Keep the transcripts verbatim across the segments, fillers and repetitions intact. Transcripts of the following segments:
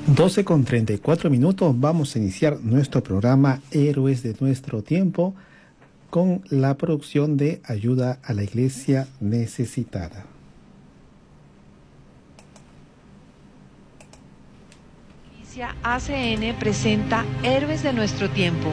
doce con treinta y cuatro minutos, vamos a iniciar nuestro programa Héroes de Nuestro Tiempo con la producción de Ayuda a la Iglesia Necesitada. A C N presenta Héroes de Nuestro Tiempo,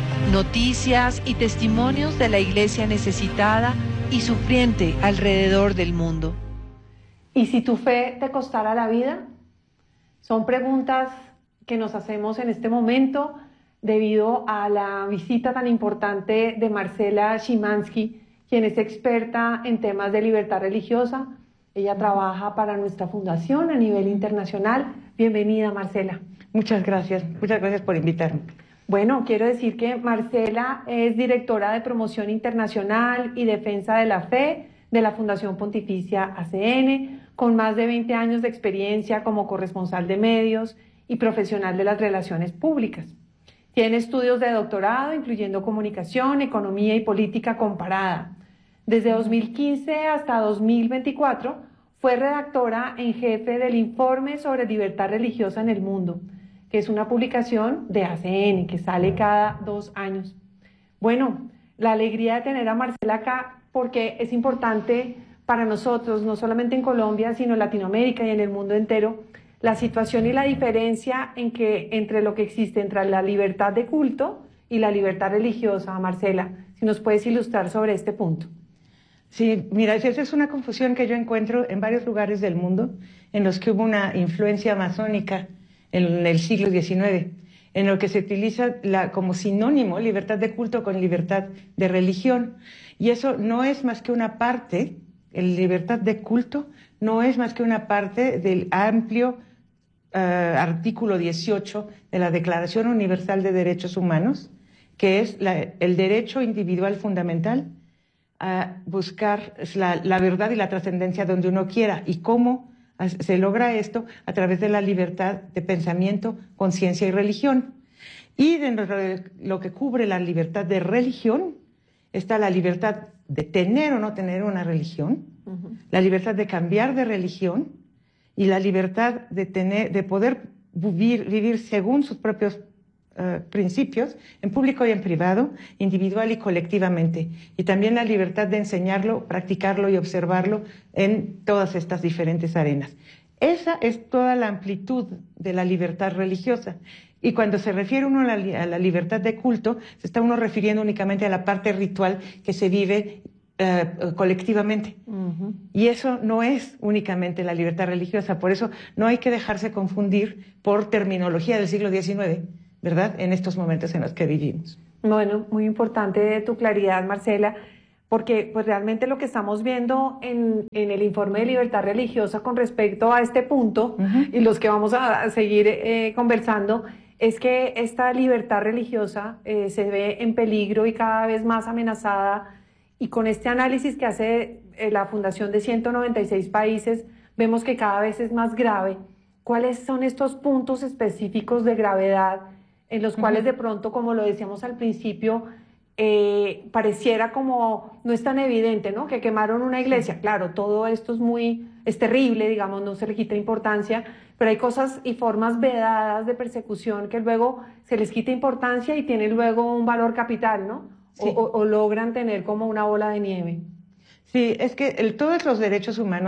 noticias y testimonios de la Iglesia necesitada y sufriente alrededor del mundo. ¿Y si tu fe te costara la vida? Son preguntas que nos hacemos en este momento debido a la visita tan importante de Marcela Szymanski, quien es experta en temas de libertad religiosa. Ella trabaja para nuestra fundación a nivel internacional. Bienvenida, Marcela. Muchas gracias, muchas gracias por invitarme. Bueno, quiero decir que Marcela es directora de Promoción Internacional y Defensa de la Fe de la Fundación Pontificia A C N, con más de veinte años de experiencia como corresponsal de medios y profesional de las relaciones públicas. Tiene estudios de doctorado, incluyendo comunicación, economía y política comparada. Desde dos mil quince hasta dos mil veinticuatro fue redactora en jefe del Informe sobre Libertad Religiosa en el Mundo, que es una publicación de A C N que sale cada dos años. Bueno, la alegría de tener a Marcela acá porque es importante para nosotros, no solamente en Colombia, sino en Latinoamérica y en el mundo entero, la situación y la diferencia en que, entre lo que existe entre la libertad de culto y la libertad religiosa. Marcela, si nos puedes ilustrar sobre este punto. Sí, mira, esa es una confusión que yo encuentro en varios lugares del mundo en los que hubo una influencia masónica en el siglo diecinueve, en lo que se utiliza la, como sinónimo libertad de culto con libertad de religión. Y eso no es más que una parte, la libertad de culto no es más que una parte del amplio uh, artículo dieciocho de la Declaración Universal de Derechos Humanos, que es la, el derecho individual fundamental a buscar la, la verdad y la trascendencia donde uno quiera. ¿Y cómo se logra esto? A través de la libertad de pensamiento, conciencia y religión. Y dentro de lo que cubre la libertad de religión está la libertad de tener o no tener una religión, uh-huh. la libertad de cambiar de religión y la libertad de, tener, de poder vivir, vivir según sus propios uh, principios, en público y en privado, individual y colectivamente. Y también la libertad de enseñarlo, practicarlo y observarlo en todas estas diferentes arenas. Esa es toda la amplitud de la libertad religiosa. Y cuando se refiere uno a la, a la libertad de culto, se está uno refiriendo únicamente a la parte ritual que se vive uh, colectivamente. Uh-huh. Y eso no es únicamente la libertad religiosa. Por eso no hay que dejarse confundir por terminología del siglo diecinueve, ¿verdad?, en estos momentos en los que vivimos. Bueno, muy importante tu claridad, Marcela, porque pues realmente lo que estamos viendo en, en el informe de libertad religiosa con respecto a este punto, uh-huh. y los que vamos a seguir eh, conversando, es que esta libertad religiosa eh, se ve en peligro y cada vez más amenazada, y con este análisis que hace eh, la Fundación de ciento noventa y seis países, vemos que cada vez es más grave. ¿Cuáles son estos puntos específicos de gravedad en los cuales de pronto, como lo decíamos al principio, eh, pareciera como no es tan evidente, ¿no?, que quemaron una iglesia? Claro, todo esto es muy, es terrible, digamos, no se le quita importancia, pero hay cosas y formas vedadas de persecución que luego se les quita importancia y tienen luego un valor capital, ¿no? Sí. O, o, o logran tener como una bola de nieve. Sí, es que el, todos los derechos humanos